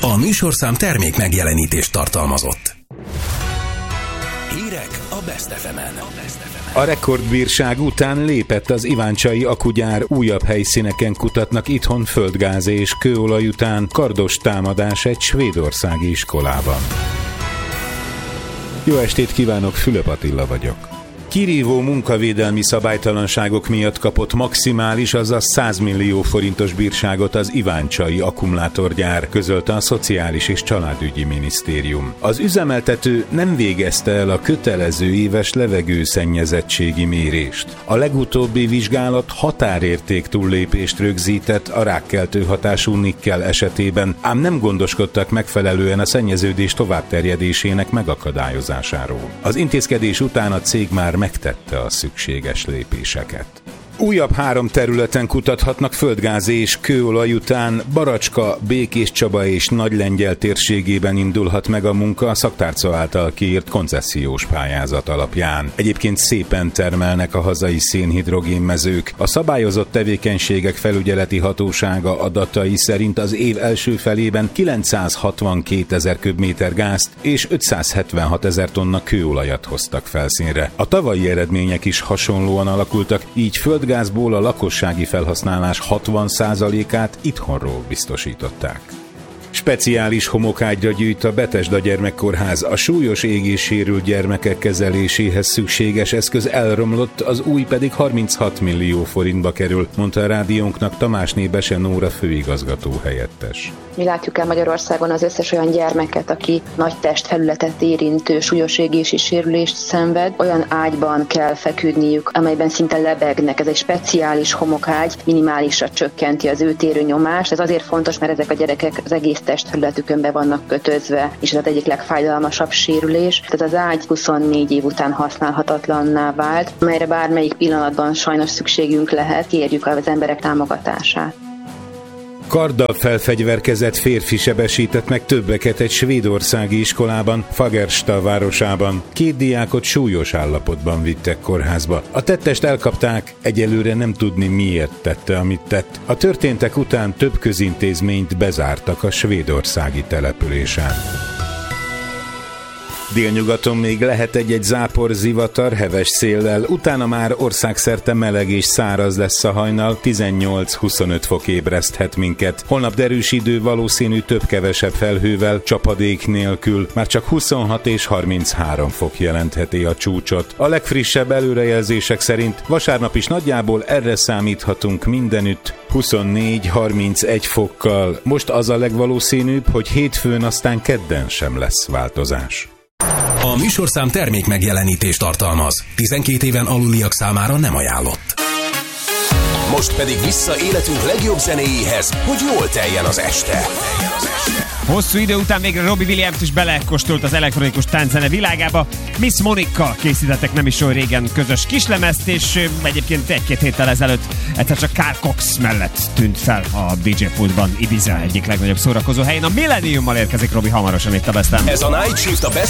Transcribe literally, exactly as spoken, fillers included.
A műsorszám termék megjelenítést tartalmazott. Hírek a Best ef emen. A rekordbírság után lépett az iváncsai akugyár, újabb helyszíneken kutatnak itthon földgáz és kőolaj után, kardos támadás egy svédországi iskolában. Jó estét kívánok, Fülöp Attila vagyok. Kirívó munkavédelmi szabálytalanságok miatt kapott maximális, azaz száz millió forintos bírságot az iváncsai akkumulátorgyár, közölte a Szociális és Családügyi Minisztérium. Az üzemeltető nem végezte el a kötelező éves levegőszennyezettségi mérést. A legutóbbi vizsgálat határérték túllépést rögzített a rákkeltő hatású nikkel esetében, ám nem gondoskodtak megfelelően a szennyeződés továbbterjedésének megakadályozásáról. Az intézkedés után a cég már megtette a szükséges lépéseket. Újabb három területen kutathatnak földgáz és kőolaj után. Baracska, Békéscsaba és Nagylengyel térségében indulhat meg a munka a szaktárca által kiírt koncesziós pályázat alapján. Egyébként szépen termelnek a hazai szénhidrogénmezők. A szabályozott tevékenységek felügyeleti hatósága adatai szerint az év első felében kilencszázhatvankétezer köbméter gázt és ötszázhetvenhatezer tonna kőolajat hoztak felszínre. A tavalyi eredmények is hasonlóan alakultak, így földgázból a lakossági felhasználás hatvan százalékát itthonról biztosították. Speciális homokágyra gyűjt a Betesda Gyermekkórház. A súlyos égéssérült gyermekek kezeléséhez szükséges eszköz elromlott, az új pedig harminchat millió forintba kerül, mondta a rádiónknak Tamásné Bese Nóra főigazgató helyettes. Mi látjuk el Magyarországon az összes olyan gyermeket, aki nagy testfelületet érintő súlyos égési sérülést szenved, olyan ágyban kell feküdniük, amelyben szinte lebegnek. Ez egy speciális homokágy, minimálisra csökkenti az ő térőnyomást. Ez azért fontos, mert ezek a gyerekek az egész testfelületükön be vannak kötözve, és ez az egyik legfájdalmasabb sérülés. Tehát az ágy huszonnégy év után használhatatlanná vált, melyre bármelyik pillanatban sajnos szükségünk lehet, kérjük az emberek támogatását. Karddal felfegyverkezett férfi sebesített meg többeket egy svédországi iskolában, Fagersta városában. Két diákot súlyos állapotban vittek kórházba. A tettest elkapták, egyelőre nem tudni miért tette, amit tett. A történtek után több közintézményt bezártak a svédországi településen. Délnyugaton még lehet egy-egy zápor, zivatar, heves széllel, utána már országszerte meleg és száraz lesz a hajnal, tizennyolc-huszonöt fok ébreszthet minket. Holnap derűs idő, valószínű több-kevesebb felhővel, csapadék nélkül, már csak huszonhat és harminchárom fok jelentheti a csúcsot. A legfrissebb előrejelzések szerint vasárnap is nagyjából erre számíthatunk mindenütt, huszonnégy-harmincegy fokkal. Most az a legvalószínűbb, hogy hétfőn aztán kedden sem lesz változás. A műsorszám termék megjelenítést tartalmaz. tizenkét éven aluliak számára nem ajánlott. Most pedig vissza életünk legjobb zenéjéhez, hogy jól teljen az este. Hosszú idő után végre Robbie Williams is belekóstolt az elektronikus tánczene világába. Miss Monica készítettek nem is olyan régen közös kislemezt, és egyébként egy-két héttel ezelőtt egyszer csak Carl Cox mellett tűnt fel a dé dzsé pultban Ibiza egyik legnagyobb szórakozó helyén. A Millenniummal érkezik Robbie hamarosan itt a Bestem. Ez a Night Shift a Best